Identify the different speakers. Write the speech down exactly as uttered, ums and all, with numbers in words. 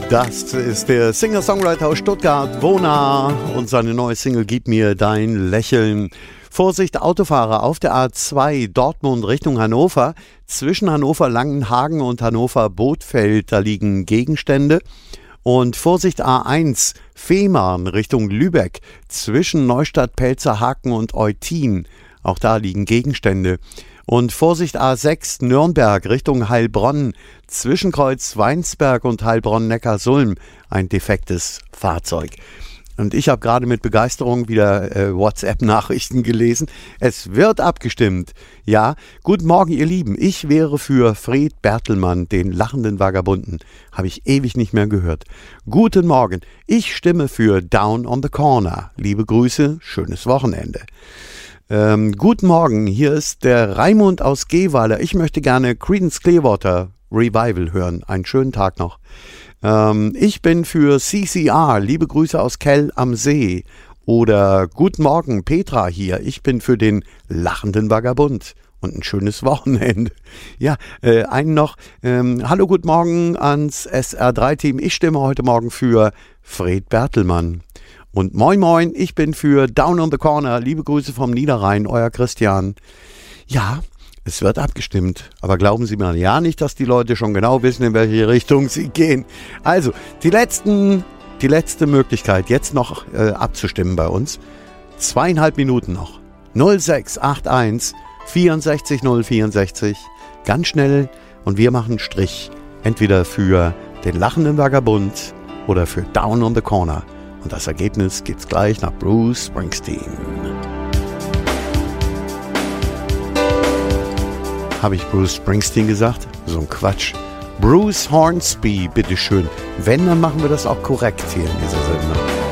Speaker 1: Das ist der Singer-Songwriter aus Stuttgart, Wona, und seine neue Single Gib mir dein Lächeln. Vorsicht, Autofahrer auf der A zwei Dortmund Richtung Hannover. Zwischen Hannover-Langenhagen und Hannover-Bothfeld, da liegen Gegenstände. Und Vorsicht, A eins Fehmarn Richtung Lübeck. Zwischen Neustadt-Pelzerhaken und Eutin, auch da liegen Gegenstände. Und Vorsicht, A sechs Nürnberg Richtung Heilbronn, zwischen Kreuz Weinsberg und Heilbronn-Neckarsulm, ein defektes Fahrzeug. Und ich habe gerade mit Begeisterung wieder äh, WhatsApp-Nachrichten gelesen. Es wird abgestimmt. Ja, guten Morgen, ihr Lieben. Ich wäre für Fred Bertelmann, den lachenden Vagabunden. Habe ich ewig nicht mehr gehört. Guten Morgen. Ich stimme für Down on the Corner. Liebe Grüße, schönes Wochenende. Ähm, guten Morgen, hier ist der Raimund aus Gehweiler. Ich möchte gerne Creedence Clearwater Revival hören. Einen schönen Tag noch. Ähm, ich bin für C C R. Liebe Grüße aus Kell am See. Oder guten Morgen, Petra hier. Ich bin für den lachenden Vagabund. Und ein schönes Wochenende. Ja, äh, einen noch. Ähm, hallo, guten Morgen ans S R drei Team. Ich stimme heute Morgen für Fred Bertelmann. Und moin moin, ich bin für Down on the Corner. Liebe Grüße vom Niederrhein, euer Christian. Ja, es wird abgestimmt. Aber glauben Sie mir ja nicht, dass die Leute schon genau wissen, in welche Richtung sie gehen. Also, die letzten, die letzte Möglichkeit, jetzt noch äh, abzustimmen bei uns. Zweieinhalb Minuten noch. null sechs acht eins vierundsechzig null vierundsechzig. Ganz schnell. Und wir machen Strich. Entweder für den lachenden Vagabund oder für Down on the Corner. Und das Ergebnis gibt's gleich nach Bruce Springsteen. Habe ich Bruce Springsteen gesagt? So ein Quatsch. Bruce Hornsby, bitteschön. Wenn, dann machen wir das auch korrekt hier in dieser Sendung.